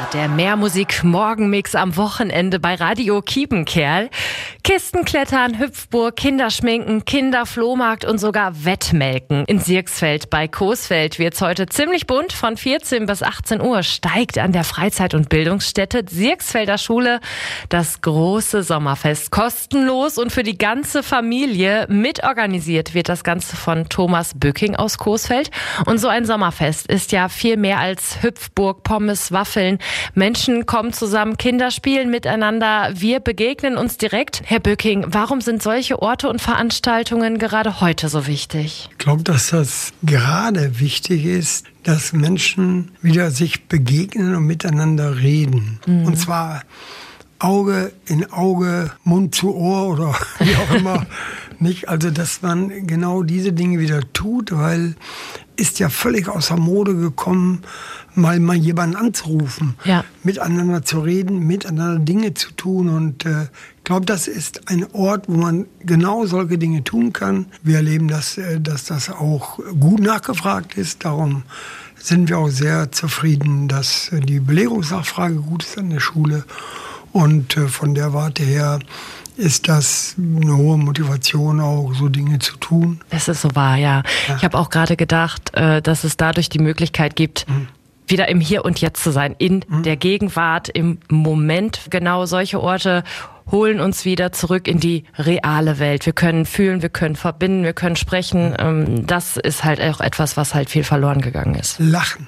Der Mehrmusik-Morgenmix am Wochenende bei Radio Kiepenkerl. Kistenklettern, Hüpfburg, Kinderschminken, Kinderflohmarkt und sogar Wettmelken. In Sierksfeld bei Coesfeld wird's heute ziemlich bunt. Von 14 bis 18 Uhr steigt an der Freizeit- und Bildungsstätte Sierksfelder Schule das große Sommerfest. Kostenlos und für die ganze Familie. Mitorganisiert wird das Ganze von Thomas Bücking aus Coesfeld. Und so ein Sommerfest ist ja viel mehr als Hüpfburg, Pommes, Waffeln. Menschen kommen zusammen, Kinder spielen miteinander. Wir begegnen uns direkt. Herr Bücking, warum sind solche Orte und Veranstaltungen gerade heute so wichtig? Ich glaube, dass das gerade wichtig ist, dass Menschen wieder sich begegnen und miteinander reden. Und zwar Auge in Auge, Mund zu Ohr oder wie auch immer. Nicht? Also, dass man genau diese Dinge wieder tut, weil ist ja völlig außer Mode gekommen, mal jemanden anzurufen, miteinander zu reden, miteinander Dinge zu tun. Und ich glaube, das ist ein Ort, wo man genau solche Dinge tun kann. Wir erleben, dass das auch gut nachgefragt ist. Darum sind wir auch sehr zufrieden, dass die Belehrungsnachfrage gut ist an der Schule. Und von der Warte her ist das eine hohe Motivation, auch so Dinge zu tun. Das ist so wahr, ja. Ich habe auch gerade gedacht, dass es dadurch die Möglichkeit gibt, wieder im Hier und Jetzt zu sein, in der Gegenwart, im Moment. Genau solche Orte holen uns wieder zurück in die reale Welt. Wir können fühlen, wir können verbinden, wir können sprechen. Das ist halt auch etwas, was halt viel verloren gegangen ist. Lachen,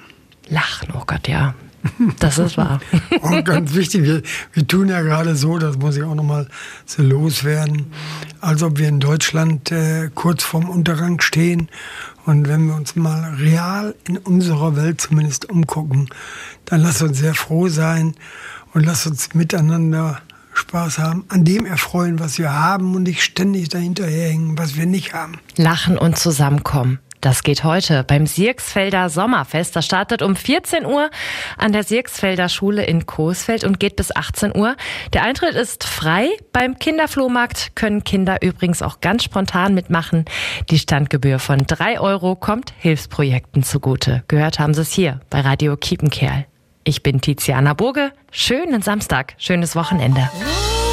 oh Gott, ja. Das ist wahr. Und ganz wichtig, wir tun ja gerade so, das muss ich auch nochmal so loswerden, als ob wir in Deutschland kurz vorm Untergang stehen. Und wenn wir uns mal real in unserer Welt zumindest umgucken, dann lasst uns sehr froh sein und lasst uns miteinander Spaß haben, an dem erfreuen, was wir haben und nicht ständig dahinterherhängen, was wir nicht haben. Lachen und zusammenkommen. Das geht heute beim Sierksfelder Sommerfest. Das startet um 14 Uhr an der Sierksfelder Schule in Coesfeld und geht bis 18 Uhr. Der Eintritt ist frei. Beim Kinderflohmarkt können Kinder übrigens auch ganz spontan mitmachen. Die Standgebühr von 3 € kommt Hilfsprojekten zugute. Gehört haben Sie es hier bei Radio Kiepenkerl. Ich bin Tiziana Burge. Schönen Samstag, schönes Wochenende.